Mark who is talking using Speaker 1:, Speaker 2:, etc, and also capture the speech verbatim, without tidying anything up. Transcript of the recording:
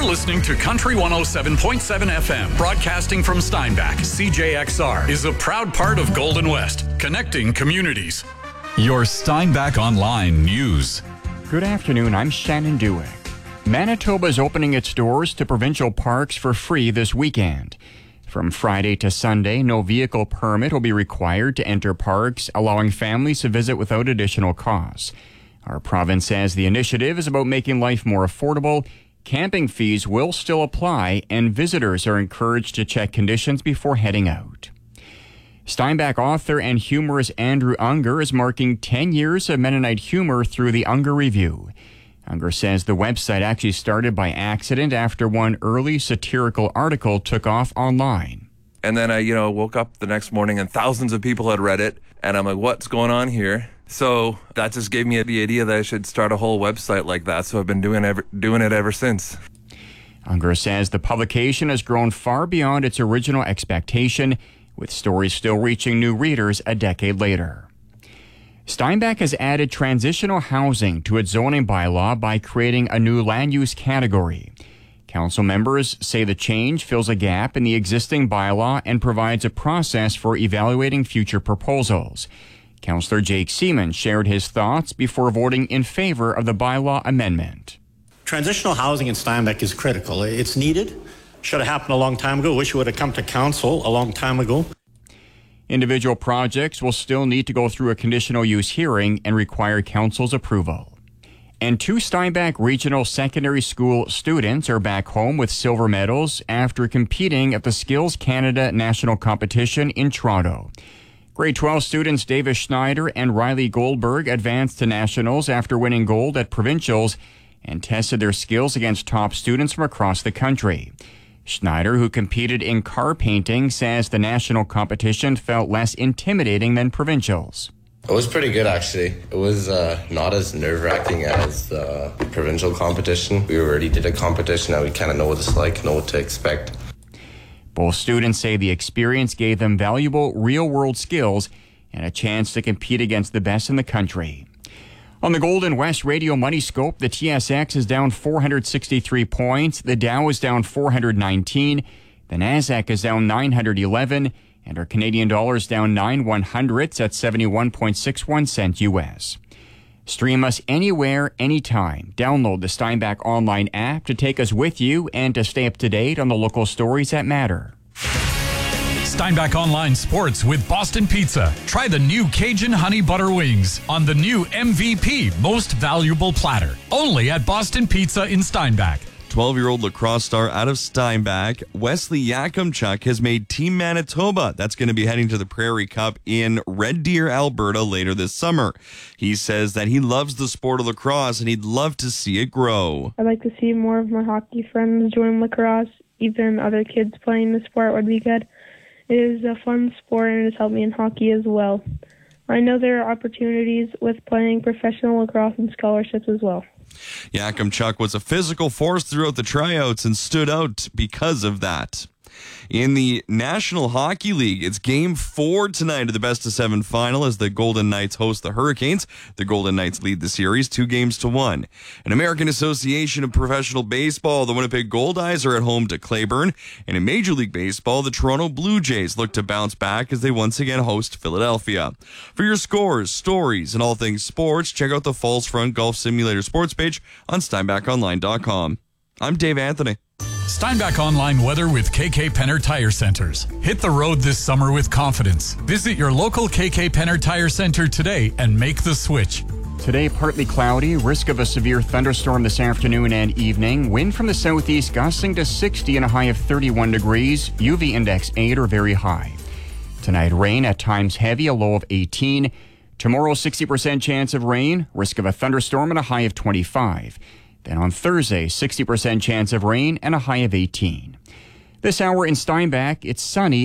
Speaker 1: You're listening to Country one oh seven point seven F M, broadcasting from Steinbach. C J X R is a proud part of Golden West, connecting communities. Your Steinbach Online News.
Speaker 2: Good afternoon, I'm Shannon Dewick. Manitoba is opening its doors to provincial parks for free this weekend. From Friday to Sunday, no vehicle permit will be required to enter parks, allowing families to visit without additional costs. Our province says the initiative is about making life more affordable. Camping fees will still apply, and visitors are encouraged to check conditions before heading out. Steinbach author and humorist Andrew Unger is marking ten years of Mennonite humor through the Unger Review. Unger says the website actually started by accident after one early satirical article took off online.
Speaker 3: And then I, you know, woke up the next morning and thousands of people had read it, and I'm like, what's going on here? So that just gave me the idea that I should start a whole website like that. So I've been doing ever, doing it ever since.
Speaker 2: Unger says the publication has grown far beyond its original expectation, with stories still reaching new readers a decade later. Steinbach has added transitional housing to its zoning bylaw by creating a new land use category. Council members say the change fills a gap in the existing bylaw and provides a process for evaluating future proposals. Councillor Jake Seaman shared his thoughts before voting in favor of the bylaw amendment.
Speaker 4: Transitional housing in Steinbach is critical. It's needed. Should have happened a long time ago. Wish it would have come to council a long time ago.
Speaker 2: Individual projects will still need to go through a conditional use hearing and require council's approval. And two Steinbach Regional Secondary School students are back home with silver medals after competing at the Skills Canada National Competition in Toronto. Grade twelve students Davis Schneider and Riley Goldberg advanced to nationals after winning gold at provincials and tested their skills against top students from across the country. Schneider, who competed in car painting, says the national competition felt less intimidating than provincials.
Speaker 5: It was pretty good, actually. It was uh, not as nerve-wracking as the provincial competition. We already did a competition and we kind of know what it's like, know what to expect.
Speaker 2: Both students say the experience gave them valuable real-world skills and a chance to compete against the best in the country. On the Golden West Radio Money Scope, the T S X is down four hundred sixty-three points, the Dow is down four hundred nineteen, the Nasdaq is down nine hundred eleven, and our Canadian dollar is down nine one hundredths at seventy-one point six one cents U S. Stream us anywhere, anytime. Download the Steinbach Online app to take us with you and to stay up to date on the local stories that matter.
Speaker 1: Steinbach Online Sports with Boston Pizza. Try the new Cajun Honey Butter Wings on the new M V P Most Valuable Platter. Only at Boston Pizza in Steinbach.
Speaker 6: twelve-year-old lacrosse star out of Steinbach, Wesley Yakimchuk, has made Team Manitoba. That's going to be heading to the Prairie Cup in Red Deer, Alberta later this summer. He says that he loves the sport of lacrosse and he'd love to see it grow.
Speaker 7: I'd like to see more of my hockey friends join lacrosse. Even other kids playing the sport would be good. It is a fun sport and it has helped me in hockey as well. I know there are opportunities with playing professional lacrosse and scholarships as well.
Speaker 6: Yakimchuk was a physical force throughout the tryouts and stood out because of that. In the National Hockey League, it's game four tonight of the best of seven final as the Golden Knights host the Hurricanes. The Golden Knights lead the series two games to one. In American Association of Professional Baseball, the Winnipeg Goldeyes are at home to Claiborne. And in Major League Baseball, the Toronto Blue Jays look to bounce back as they once again host Philadelphia. For your scores, stories, and all things sports, check out the Falls Front Golf Simulator sports page on Steinbach Online dot com. I'm Dave Anthony.
Speaker 1: Steinbach Online weather with K K Penner Tire Centers. Hit the road this summer with confidence. Visit your local K K Penner Tire Center today and make the switch.
Speaker 2: Today, partly cloudy, risk of a severe thunderstorm this afternoon and evening. Wind from the southeast gusting to sixty and a high of thirty-one degrees. U V index eight or very high. Tonight, rain, at times heavy, a low of eighteen. Tomorrow, sixty percent chance of rain, risk of a thunderstorm and a high of twenty-five. Then on Thursday, sixty percent chance of rain and a high of eighteen. This hour in Steinbach, it's sunny.